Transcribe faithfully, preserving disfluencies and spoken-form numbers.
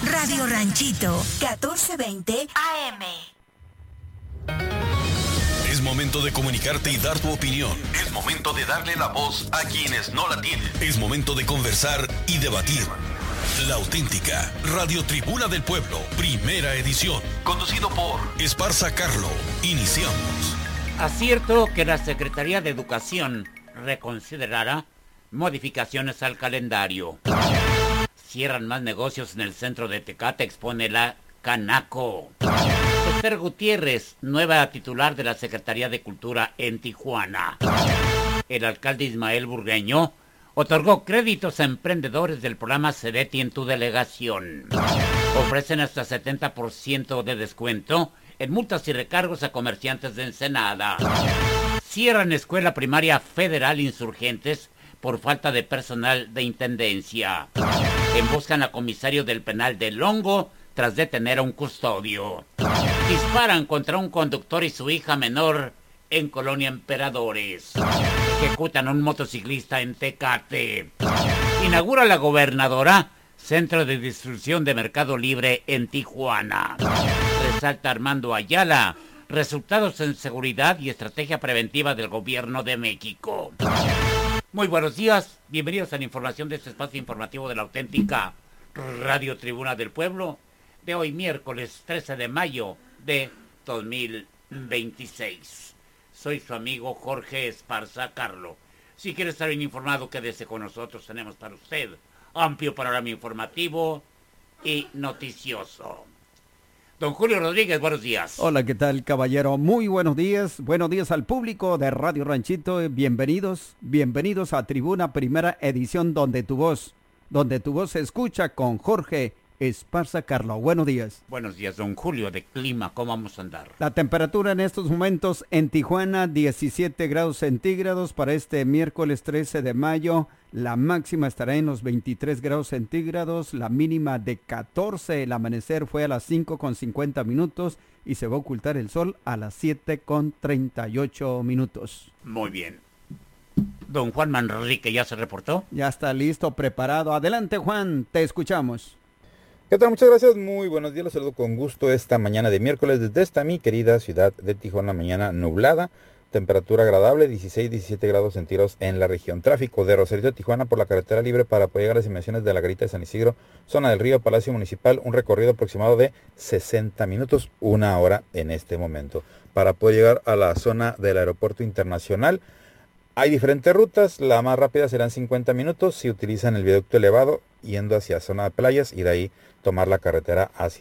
Radio Ranchito, catorce veinte A M. Es momento de comunicarte y dar tu opinión. Es momento de darle la voz a quienes no la tienen. Es momento de conversar y debatir. La auténtica Radio Tribuna del Pueblo, primera edición. Conducido por Esparza Carlo. Iniciamos. Acierto que la Secretaría de Educación reconsiderará modificaciones al calendario. Cierran más negocios en el centro de Tecate, expone la Canaco. Esther Gutiérrez, nueva titular de la Secretaría de Cultura en Tijuana. El alcalde Ismael Burgueño otorgó créditos a emprendedores del programa CEDETI en tu delegación. Ofrecen hasta setenta por ciento de descuento en multas y recargos a comerciantes de Ensenada. Cierran Escuela Primaria Federal Insurgentes por falta de personal de intendencia. Emboscan a comisario del penal de Longo tras detener a un custodio. Disparan contra un conductor y su hija menor en Colonia Emperadores. Ejecutan a un motociclista en Tecate. Inaugura la gobernadora Centro de Distribución de Mercado Libre en Tijuana. Resalta Armando Ayala resultados en seguridad y estrategia preventiva del gobierno de México. Muy buenos días, bienvenidos a la información de este espacio informativo de la auténtica Radio Tribuna del Pueblo de hoy miércoles trece de mayo de dos mil veintiséis. Soy su amigo Jorge Esparza Carlo. Si quiere estar bien informado, quédese con nosotros. Tenemos para usted amplio panorama informativo y noticioso. Don Julio Rodríguez, buenos días. Hola, ¿qué tal, caballero? Muy buenos días. Buenos días al público de Radio Ranchito. Bienvenidos, bienvenidos a Tribuna Primera Edición, donde tu voz, donde tu voz se escucha con Jorge Esparza Carlo. Buenos días. Buenos días, don Julio. De clima, ¿cómo vamos a andar? La temperatura en estos momentos en Tijuana, diecisiete grados centígrados para este miércoles trece de mayo. La máxima estará en los veintitrés grados centígrados, la mínima de catorce. El amanecer fue a las cinco con cincuenta minutos y se va a ocultar el sol a las siete con treinta y ocho minutos. Muy bien. Don Juan Manrique, ¿ya se reportó? Ya está listo, preparado. Adelante, Juan, te escuchamos. ¿Qué tal? Muchas gracias, muy buenos días, los saludo con gusto esta mañana de miércoles desde esta mi querida ciudad de Tijuana, mañana nublada, temperatura agradable, dieciséis, diecisiete grados centígrados en la región. Tráfico de Rosarito a Tijuana por la carretera libre para poder llegar a las inmediaciones de la Garita de San Isidro, zona del Río, Palacio Municipal, un recorrido aproximado de sesenta minutos, una hora en este momento. Para poder llegar a la zona del Aeropuerto Internacional, hay diferentes rutas, la más rápida serán cincuenta minutos si utilizan el viaducto elevado yendo hacia zona de playas y de ahí tomar la carretera hacia